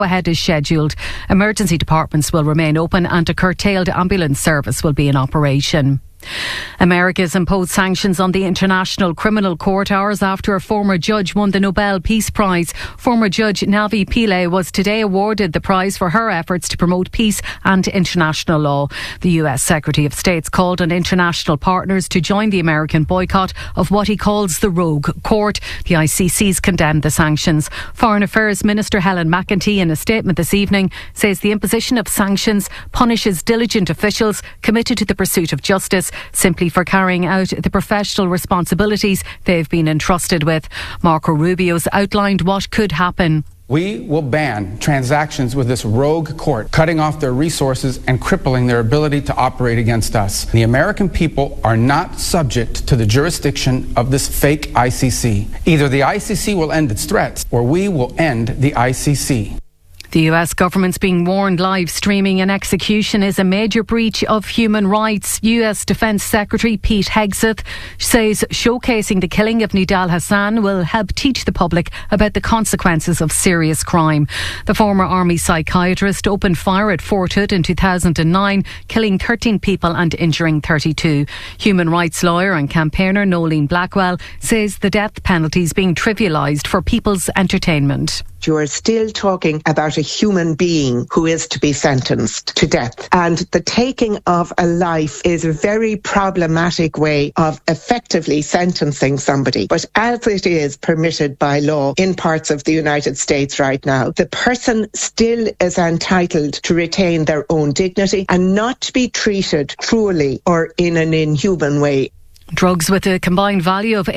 ahead as scheduled. Emergency departments will remain open and a curtailed ambulance service will be in operation. America has imposed sanctions on the International Criminal Court hours after a former judge won the Nobel Peace Prize. Former Judge Navi Pillay was today awarded the prize for her efforts to promote peace and international law. The US Secretary of State's called on international partners to join the American boycott of what he calls the rogue court. The ICC's condemned the sanctions. Foreign Affairs Minister Helen McEntee, in a statement this evening, says the imposition of sanctions punishes diligent officials committed to the pursuit of justice simply for carrying out the professional responsibilities they've been entrusted with. Marco Rubio's outlined what could happen. We will ban transactions with this rogue court, cutting off their resources and crippling their ability to operate against us. The American people are not subject to the jurisdiction of this fake ICC. Either the ICC will end its threats or we will end the ICC. The US government's being warned live streaming an execution is a major breach of human rights. US Defence Secretary Pete Hegseth says showcasing the killing of Nidal Hassan will help teach the public about the consequences of serious crime. The former army psychiatrist opened fire at Fort Hood in 2009, killing 13 people and injuring 32. Human rights lawyer and campaigner Nolene Blackwell says the death penalty is being trivialised for people's entertainment. You are still talking about a human being who is to be sentenced to death. And the taking of a life is a very problematic way of effectively sentencing somebody. But as it is permitted by law in parts of the United States right now, the person still is entitled to retain their own dignity and not to be treated cruelly or in an inhuman way. Drugs with a combined value of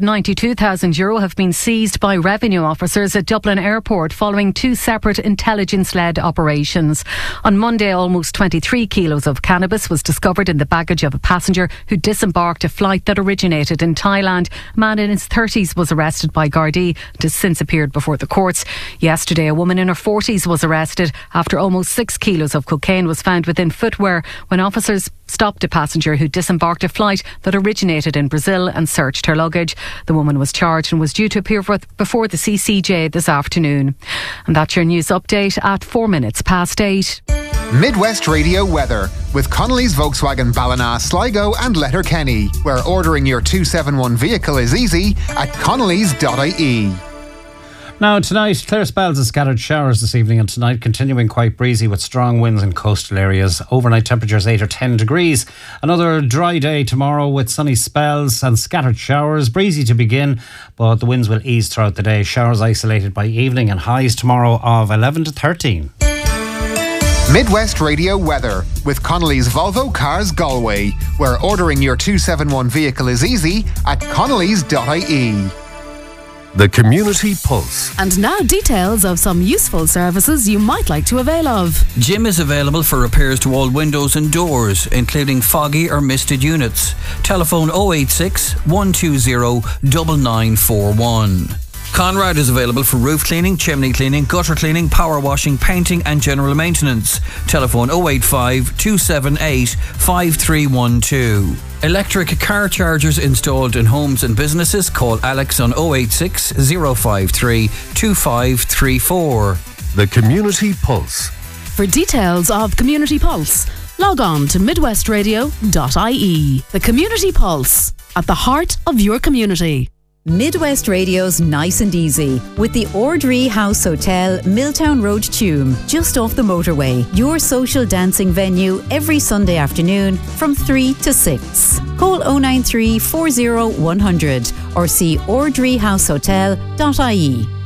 €892,000 have been seized by revenue officers at Dublin Airport following two separate intelligence-led operations. On Monday, almost 23 kilos of cannabis was discovered in the baggage of a passenger who disembarked a flight that originated in Thailand. A man in his 30s was arrested by Gardaí and has since appeared before the courts. Yesterday, a woman in her 40s was arrested after almost 6 kilos of cocaine was found within footwear when officers stopped a passenger who disembarked a flight that originated in Brazil and searched her luggage. The woman was charged and was due to appear before the CCJ this afternoon. And that's your news update at 8:04. Midwest Radio weather with Connolly's Volkswagen Ballina, Sligo and Letterkenny, where ordering your 271 vehicle is easy at connolly's.ie. Now tonight, clear spells of scattered showers this evening and tonight continuing quite breezy with strong winds in coastal areas. Overnight temperatures 8 or 10 degrees. Another dry day tomorrow with sunny spells and scattered showers. Breezy to begin, but the winds will ease throughout the day. Showers isolated by evening and highs tomorrow of 11 to 13. Midwest Radio weather with Connolly's Volvo Cars Galway, where ordering your 271 vehicle is easy at connolly's.ie. The Community Pulse. And now details of some useful services you might like to avail of. Jim is available for repairs to all windows and doors, including foggy or misted units. Telephone 086 120 9941. Conrad is available for roof cleaning, chimney cleaning, gutter cleaning, power washing, painting and general maintenance. Telephone 085 278 5312. Electric car chargers installed in homes and businesses. Call Alex on 086 053 2534. The Community Pulse. For details of Community Pulse, log on to midwestradio.ie. The Community Pulse, at the heart of your community. Midwest Radio's Nice and Easy with the Ordree House Hotel, Milltown Road, Tuam, just off the motorway. Your social dancing venue every Sunday afternoon from 3 to 6. Call 093 40 100 or see ordreehousehotel.ie.